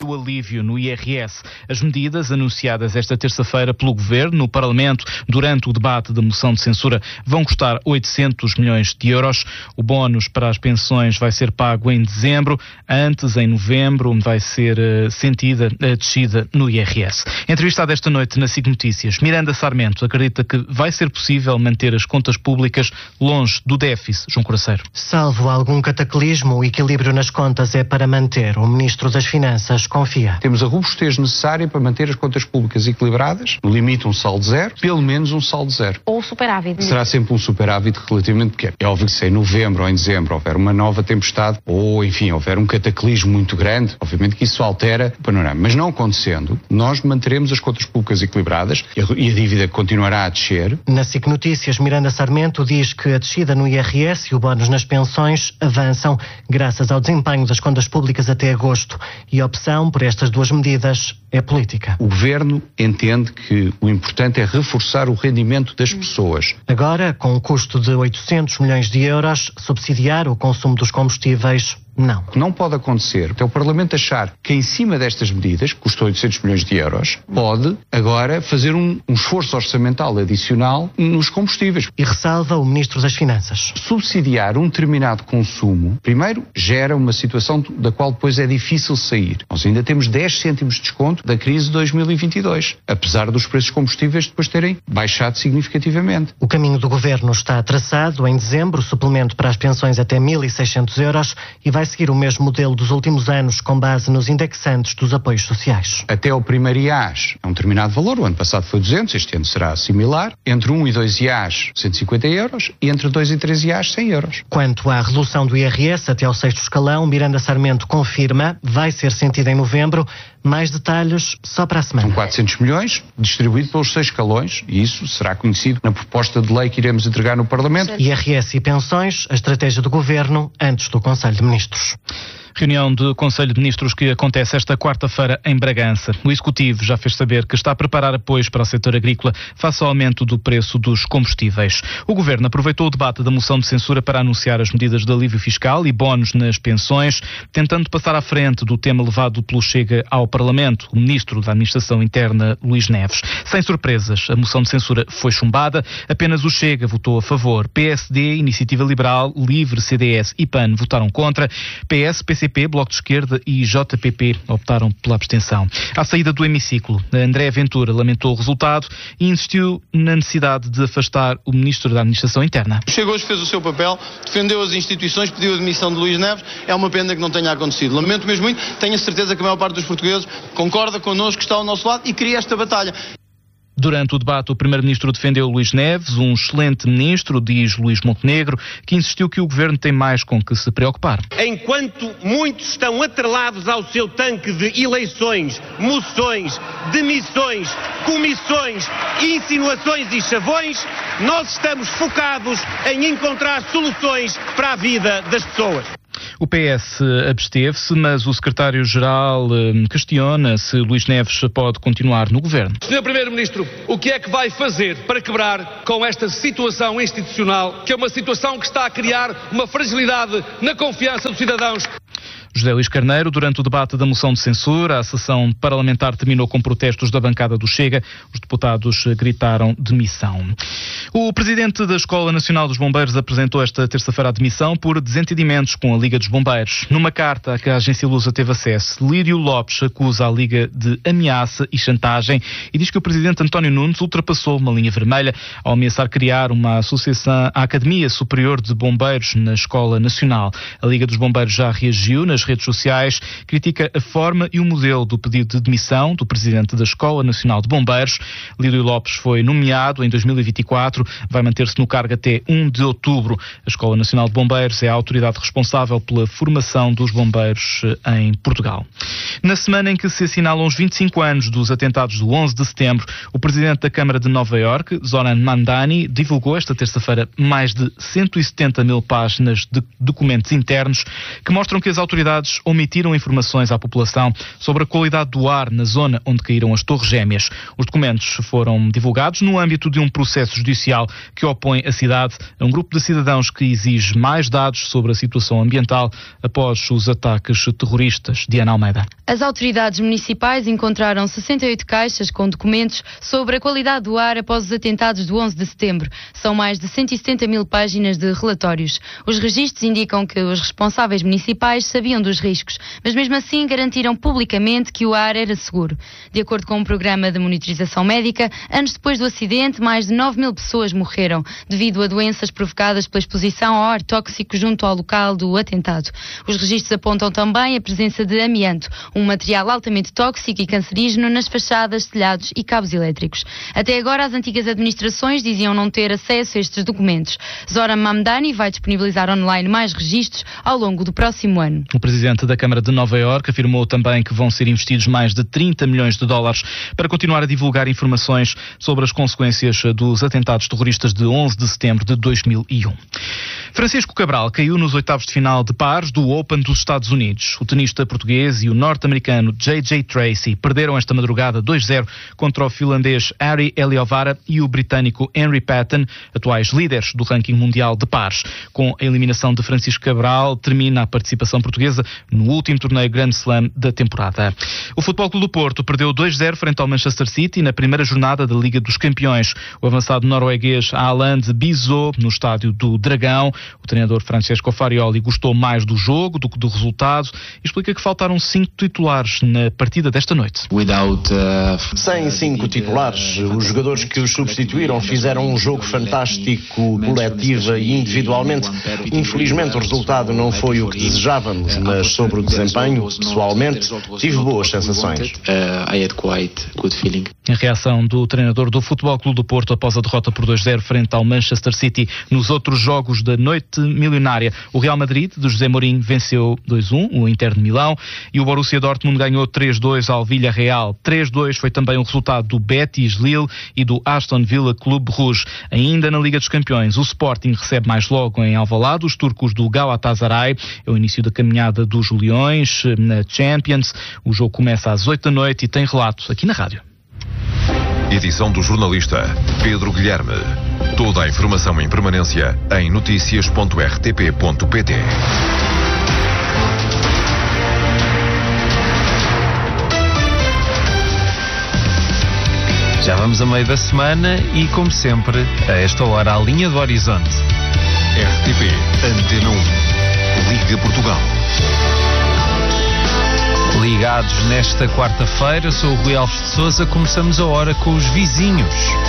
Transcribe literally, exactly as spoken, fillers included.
no alívio no I R S. As medidas anunciadas esta terça-feira pelo Governo no Parlamento durante o debate da moção de censura vão custar oitocentos milhões de euros. O bónus para as pensões vai ser pago em dezembro. Antes, em novembro, vai ser uh, sentida a descida no I R S. Entrevistada esta noite na SIC Notícias, Miranda Sarmento acredita que vai ser possível manter as contas públicas longe do déficit. João Coraceiro. Salvo algum cataclismo, o equilíbrio nas contas é para manter. O Ministro das Finanças confia. Temos a robustez necessária para manter as contas públicas equilibradas, no limite um saldo zero, pelo menos um saldo zero. Ou superávit. Será sempre um superávit relativamente pequeno. É óbvio que se em novembro ou em dezembro houver uma nova tempestade, ou enfim, houver um cataclismo muito grande, obviamente que isso altera o panorama. Mas não acontecendo, nós manteremos as contas públicas equilibradas e a dívida continuará a descer. Na SIC Notícias, Miranda Sarmento diz que a descida no I R S e o bónus nas pensões avançam graças ao desempenho das contas públicas até agosto, e a opção por estas duas medidas é política. O Governo entende que o importante é reforçar o rendimento das pessoas. Agora, com um custo de oitocentos milhões de euros, subsidiar o consumo dos combustíveis, não. Não pode acontecer até o Parlamento achar que em cima destas medidas, que custou oitocentos milhões de euros, pode agora fazer um, um esforço orçamental adicional nos combustíveis. E ressalva o Ministro das Finanças. Subsidiar um determinado consumo, primeiro, gera uma situação da qual depois é difícil sair. Nós ainda temos dez cêntimos de desconto da crise de dois mil e vinte e dois, apesar dos preços de combustíveis depois terem baixado significativamente. O caminho do Governo está traçado. Em dezembro, suplemento para as pensões até mil e seiscentos euros e vai seguir o mesmo modelo dos últimos anos com base nos indexantes dos apoios sociais. Até o primeiro I A S é um determinado valor, o ano passado foi duzentos, este ano será similar, entre um e dois I A S cento e cinquenta euros e entre dois e três I A S cem euros. Quanto à redução do I R S até ao sexto escalão, Miranda Sarmento confirma, vai ser sentida em novembro. Mais detalhes só para a semana. São quatrocentos milhões distribuídos pelos seis escalões e isso será conhecido na proposta de lei que iremos entregar no Parlamento. I R S e pensões, a estratégia do Governo antes do Conselho de Ministros. Reunião do Conselho de Ministros que acontece esta quarta-feira em Bragança. O Executivo já fez saber que está a preparar apoios para o setor agrícola face ao aumento do preço dos combustíveis. O Governo aproveitou o debate da moção de censura para anunciar as medidas de alívio fiscal e bónus nas pensões, tentando passar à frente do tema levado pelo Chega ao Parlamento, o Ministro da Administração Interna, Luís Neves. Sem surpresas, a moção de censura foi chumbada, apenas o Chega votou a favor. P S D, Iniciativa Liberal, Livre, C D S e P A N votaram contra. P S, P C P, Bloco de Esquerda e J P P optaram pela abstenção. À saída do hemiciclo, André Ventura lamentou o resultado e insistiu na necessidade de afastar o Ministro da Administração Interna. Chegou hoje, fez o seu papel, defendeu as instituições, pediu a demissão de Luís Neves. É uma pena que não tenha acontecido. Lamento mesmo muito. Tenho a certeza que a maior parte dos portugueses concorda connosco, está ao nosso lado e queria esta batalha. Durante o debate, o Primeiro-Ministro defendeu Luís Neves, um excelente ministro, diz Luís Montenegro, que insistiu que o Governo tem mais com que se preocupar. Enquanto muitos estão atrelados ao seu tanque de eleições, moções, demissões, comissões, insinuações e chavões, nós estamos focados em encontrar soluções para a vida das pessoas. O P S absteve-se, mas o secretário-geral eh, questiona se Luís Neves pode continuar no Governo. senhor Primeiro-Ministro, o que é que vai fazer para quebrar com esta situação institucional, que é uma situação que está a criar uma fragilidade na confiança dos cidadãos? José Luís Carneiro, durante o debate da moção de censura, a sessão parlamentar terminou com protestos da bancada do Chega. Os deputados gritaram demissão. O presidente da Escola Nacional dos Bombeiros apresentou esta terça-feira a demissão por desentendimentos com a Liga dos Bombeiros. Numa carta a que a agência Lusa teve acesso, Lírio Lopes acusa a Liga de ameaça e chantagem e diz que o presidente António Nunes ultrapassou uma linha vermelha ao ameaçar criar uma associação, a Academia Superior de Bombeiros na Escola Nacional. A Liga dos Bombeiros já reagiu nas redes sociais, critica a forma e o modelo do pedido de demissão do presidente da Escola Nacional de Bombeiros. Lírio Lopes foi nomeado em dois mil e vinte e quatro, vai manter-se no cargo até um de outubro. A Escola Nacional de Bombeiros é a autoridade responsável pela formação dos bombeiros em Portugal. Na semana em que se assinalam os vinte e cinco anos dos atentados do onze de setembro, o presidente da Câmara de Nova Iorque, Zoran Mandani, divulgou esta terça-feira mais de cento e setenta mil páginas de documentos internos que mostram que as autoridades autoridades omitiram informações à população sobre a qualidade do ar na zona onde caíram as Torres Gêmeas. Os documentos foram divulgados no âmbito de um processo judicial que opõe a cidade a um grupo de cidadãos que exige mais dados sobre a situação ambiental após os ataques terroristas. Diana Almeida. As autoridades municipais encontraram sessenta e oito caixas com documentos sobre a qualidade do ar após os atentados do onze de setembro. São mais de cento e setenta mil páginas de relatórios. Os registros indicam que os responsáveis municipais sabiam dos riscos, mas mesmo assim garantiram publicamente que o ar era seguro. De acordo com um programa de monitorização médica, anos depois do acidente, mais de nove mil pessoas morreram devido a doenças provocadas pela exposição ao ar tóxico junto ao local do atentado. Os registros apontam também a presença de amianto, um material altamente tóxico e cancerígeno nas fachadas, telhados e cabos elétricos. Até agora, as antigas administrações diziam não ter acesso a estes documentos. Zoran Mamdani vai disponibilizar online mais registros ao longo do próximo ano. O presidente da Câmara de Nova Iorque afirmou também que vão ser investidos mais de trinta milhões de dólares para continuar a divulgar informações sobre as consequências dos atentados terroristas de onze de setembro de dois mil e um. Francisco Cabral caiu nos oitavos de final de pares do Open dos Estados Unidos. O tenista português e o norte-americano J J Tracy perderam esta madrugada dois a zero contra o finlandês Ari Eliovara e o britânico Henry Patton, atuais líderes do ranking mundial de pares. Com a eliminação de Francisco Cabral, termina a participação portuguesa no último torneio Grand Slam da temporada. O Futebol Clube do Porto perdeu dois a zero frente ao Manchester City na primeira jornada da Liga dos Campeões. O avançado norueguês Haaland bisou no estádio do Dragão. O treinador Francesco Farioli gostou mais do jogo do que do resultado e explica que faltaram cinco titulares na partida desta noite. Sem cinco titulares, os jogadores que os substituíram fizeram um jogo fantástico, coletiva e individualmente. Infelizmente o resultado não foi o que desejávamos, mas sobre o desempenho, pessoalmente, tive boas sensações. A reação do treinador do Futebol Clube do Porto após a derrota por dois a zero frente ao Manchester City nos outros jogos da noite milionária. O Real Madrid, de José Mourinho, venceu dois a um o Inter de Milão e o Borussia Dortmund ganhou três a dois ao Villarreal. três a dois foi também o resultado do Betis Lille e do Aston Villa Clube Rouge. Ainda na Liga dos Campeões, o Sporting recebe mais logo em Alvalade os turcos do Galatasaray. É o início da caminhada dos Leões na Champions. O jogo começa às oito da noite e tem relato aqui na rádio. Edição do jornalista Pedro Guilherme. Toda a informação em permanência em notícias ponto r t p ponto p t. Já vamos a meio da semana e, como sempre, a esta hora, a linha do horizonte. R T P Antena um. Liga Portugal. Ligados nesta quarta-feira, sou o Rui Alves de Sousa. Começamos a hora com os vizinhos.